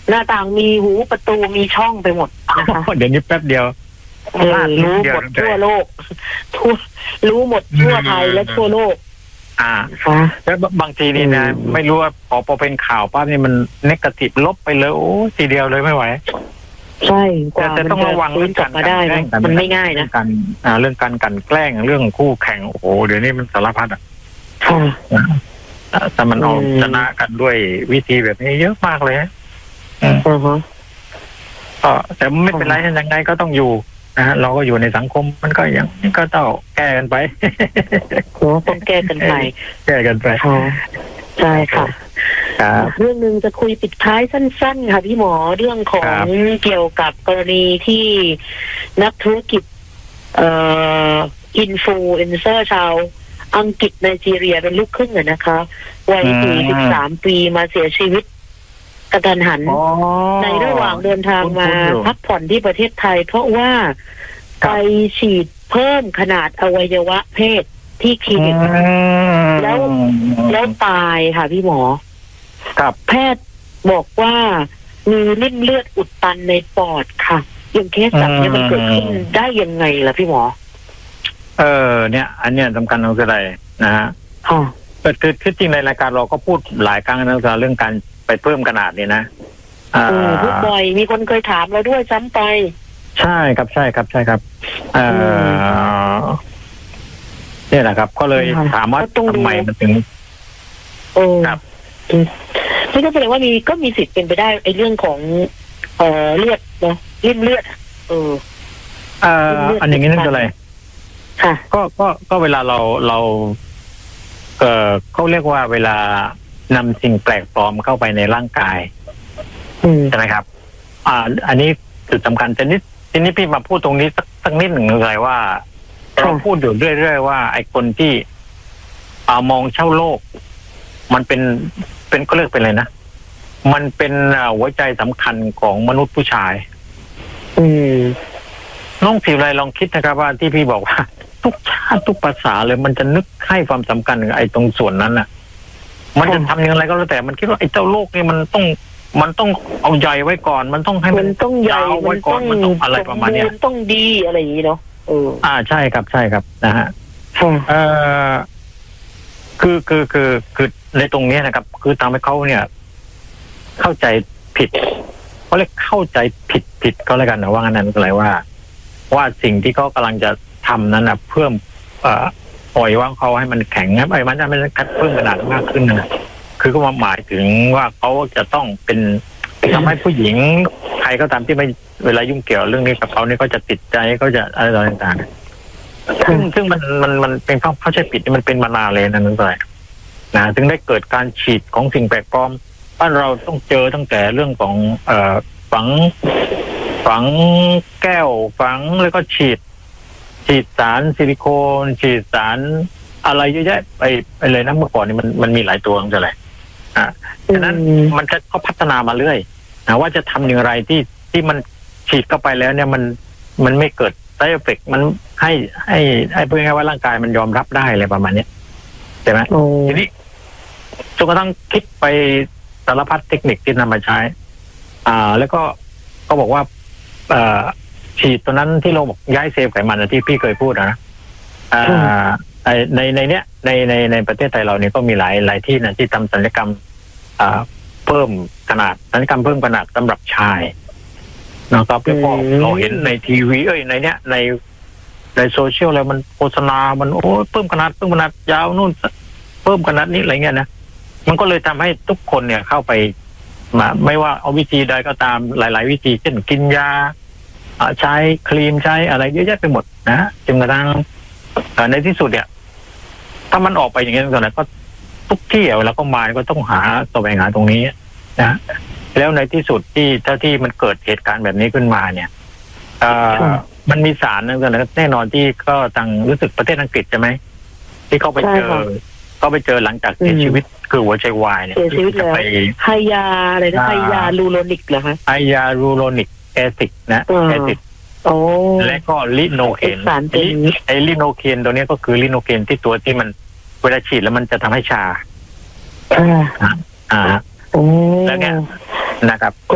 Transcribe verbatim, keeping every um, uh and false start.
หน้าต่างมีหูประตูมีช่องไปหมดนะคะเดี๋ยวนี้แป๊บเดียวเออรู้หมดทั่วโลกทั่วรู้หมดทั่วไทยและทั่วโลกอ่าแล้วบางทีนี่นะไม่รู้ว่าพอพอเป็นข่าวปั๊บนี่มันเนกาทีฟลบไปเลยโอ้ทีเดียวเลยไม่ไหวใช่กว่าแต่ต้องระวังเรื่องการมาได้มันไม่ง่ายนะการอ่าเรื่องการกันแกล้งเรื่องคู่แข่งโอ้โหเดี๋ยวนี้มันสารพัดอ่ะแต่มันเอาชนะกันด้วยวิธีแบบนี้เยอะมากเลยฮะก็แต่ไม่เป็นไรยังไงก็ต้องอยู่นะฮะเราก็อยู่ในสังคมมันก็ยังก็ต้องแก้กันไปโอ้ต้องแก้กันไปแก้กันไปใช่ค่ะเรื่องหนึ่งจะคุยปิดท้ายสั้นๆค่ะพี่หมอเรื่องของเกี่ยวกับกรณีที่นักธุรกิจเอ่ออินฟลูเอนเซอร์ชาวอังกฤษไนจีเรียเป็นลูกครึ่งอะนะคะวัยสี่สิบสามปีมาเสียชีวิตกระทันหันในระหว่างเดินทางมาพักผ่อนที่ประเทศไทยเพราะว่าไปฉีดเพิ่มขนาดอวัยวะเพศที่คลินิกแล้วแล้วตายค่ะพี่หมอแพทย์บอกว่ามีริ่มเลือดอุดตันในปอดค่ะยังเคสแบบนี้มันเกิดขึ้นได้ยังไงล่ะพี่หมอเออเนี่ยอันเนี้ยสำคัญคืออะไรนะฮะคือคือคือจริงในรายการเราก็พูดหลายครั้งนะเรื่องการไปเพิ่มขนาดนี่นะอ่าพูดบ่อยมีคนเคยถามเราด้วยซ้ำไปใช่ครับใช่ครับใช่ครับเอ่อนี่แหละครับก็เลยถามว่าทำไมมันถึงครับนี่ก็แสดงว่ามีก็มีสิทธิ์เป็นไปได้ไอ้เรื่องของเอ่อเลือดเนาะริ่มเลือดเออเอ่ออันอย่างนี้นั่นคืออะไรค่ะก็ก็ก็เวลาเราเราเอ่อเขาเรียกว่าเวลานำสิ่งแปลกปลอมเข้าไปในร่างกายใช่ไหมครับอ่าอันนี้จุดสำคัญแต่นี้ทีนี้พี่มาพูดตรงนี้สักสักนิดหนึ่งเลยว่าเราพูดอยู่เรื่อยๆว่าไอ้คนที่อ่ามองเช่าโลกมันเป็นเป็นก็เรียกเป็นอะไรนะมันเป็นหัวใจสำคัญของมนุษย์ผู้ชายอืมน้องผิวไรลองคิดนะครับว่าที่พี่บอกว่าทุกชาติทุกภาษาเลยมันจะนึกให้ความสำคัญไอ้ตรงส่วนนั้นน่ะมันจะทำอย่างไรก็แล้วแต่มันคิดว่าไอ้เจ้าโลกนี่มันต้องมันต้องเอาใหญ่ไว้ก่อนมันต้องให้มันต้องใหญ่ไว้ก่อนมันต้องอะไรประมาณนี้มันต้องดีอะไรอย่างนี้เนาะเอออ่าใช่ครับใช่ครับนะฮะเอ่อคือคือคือคือในตรงนี้นะครับคือทำให้เขาเนี่ยเข้าใจผิดเขาเรียกเข้าใจผิดผิดก็แล้วกันนะว่างั้นนั่นก็เลยว่าว่าสิ่งที่เขากำลังจะทำนั้นนะเพิ่มเอ่อปล่อยว่างเขาให้มันแข็งไอ้มันจะไม่ได้เพิ่มขนาดมากขึ้นนะคือก็หมายถึงว่าเขาจะต้องเป็นทำให้ผู้หญิงใครก็ตามที่ไม่เวลายุ่งเกี่ยวเรื่องนี้กับเขาเนี่ยก็จะติดใจก็จะอะไรต่างๆซึ่งซึ่งมันมันมันเป็นความเข้าใจผิดที่มันเป็นมานานเลยนั่นเลยนะถึงได้เกิดการฉีดของสิ่งแปลกปลอมบ้านเราต้องเจอตั้งแต่เรื่องของเอ่อฝังฝังแก้วฝังแล้วก็ฉีดฉีดสารซิลิโคนฉีดสารอะไรเยอะแยะไปไปเลยนะเมื่อก่อนนี่มันมันมีหลายตัวทั้งนั้นอ่าฉะนั้นมันก็เขาพัฒนามาเรื่อยนะว่าจะทำอย่างไรที่ที่มันฉีดเข้าไปแล้วเนี่ยมันมันไม่เกิดไซด์เอฟเฟกต์มันให้ให้ให้พูดง่ายๆว่าร่างกายมันยอมรับได้อะไรประมาณนี้ใช่ไหมทีนี้จนกระทั่งคิดไปสารพัดเทคนิคที่นำมาใช้อ่าแล้วก็ก็บอกว่าเอ่อฉีดตัวนั้นที่เราบอกย้ายเซลล์ไขมันที่พี่เคยพูดนะอ่าในในเนี้ยในในในประเทศไทยเราเนี่ยก็มีหลายหลายที่นะที่ทำศัลยกรรมอ่าเพิ่มขนาดศัลยกรรมเพิ่มขนาดสำหรับชายนะครับแล้วก็เราเห็นในทีวีเอ้ยในเนี้ยในในโซเชียลอะไรมันโฆษณามันโอ้เพิ่มขนาดเพิ่มขนาดยาวนู่นเพิ่มขนาดนี้อะไรเงี้ยนะมันก็เลยทำให้ทุกคนเนี่ยเข้าไปมาไม่ว่าเอาวิธีใดก็ตามหลายๆวิธีเช่นกินยาใช้ครีมใช้อะไรเยอะแยะไปหมดนะจนกระทั่งในที่สุดเนี่ยถ้ามันออกไปอย่างนี้ตอนไหนก็ทุกที่แล้วก็มาก็ต้องหาแสวงหาตรงนี้นะแล้วในที่สุดที่ถ้าที่มันเกิดเหตุการณ์แบบนี้ขึ้นมาเนี่ยมันมีสารนั่นก็แน่นอนที่ก็ทางรู้สึกประเทศอังกฤษใช่ไหมที่เขาไปเจอก็ไปเจอหลังจากเสียชีวิตคือหัวใจวายเนี่ยเสียชีวิตแล้วให้ยาอะไรนะให้ยาลูโรนิกเหรอคะให้ยาลูโรนิกแอซิดนะแอซิดและก็ลิโนเคนไอ้ลิโนเคนตัวนี้ก็คือลิโนเคนที่ตัวที่มันเวลาฉีดแล้วมันจะทำให้ชาอ่าอ่าแล้วเนี่ยนะครับ